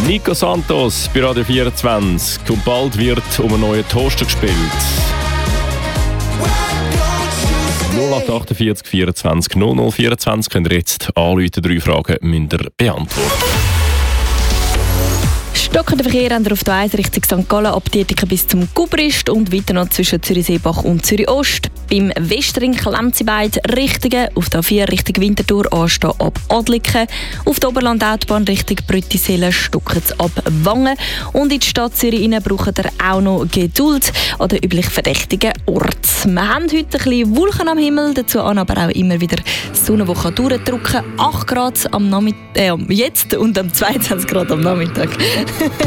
Nico Santos bei Radio 24. Und bald wird um einen neuen Toaster gespielt. 0848 24 0024 könnt ihr jetzt anrufen. 3 Fragen müsst ihr beantworten. Stockender Verkehr haben wir auf der 1 Richtung St. Gallen ab Dietiken bis zum Gubrist und weiter noch zwischen Zürich-Seebach und Zürich-Ost. Beim Westring klemmt sie beide Richtungen. Auf der 4 Richtung Winterthur anstehen ab Adliken. Auf der Oberland-Autobahn Richtung Brüttisellen stocken sie ab Wangen. Und in die Stadt Zürich rein braucht ihr auch noch Geduld an den üblich verdächtigen Orten. Wir haben heute ein bisschen Wolken am Himmel, dazu aber auch immer wieder Sonne, die durchdrücken kann. 8 Grad am jetzt und am 22 Grad am Nachmittag.